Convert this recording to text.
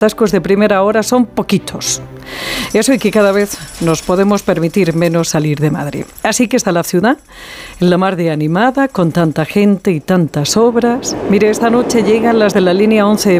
atascos de primera hora son poquitos. Eso y que cada vez nos podemos permitir menos salir de Madrid. Así que está la ciudad, en la mar de animada, con tanta gente y tantas obras. Mire, esta noche llegan las de la línea 11